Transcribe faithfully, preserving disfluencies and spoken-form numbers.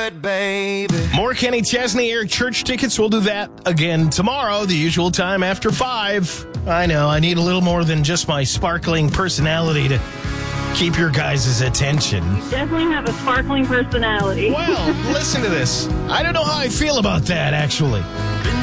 good, baby. More Kenny Chesney, Eric Church tickets. We'll do that again tomorrow, the usual time after five. I know, I need a little more than just my sparkling personality to keep your guys' attention. Definitely have a sparkling personality. Well, listen to this. I don't know how I feel about that, actually.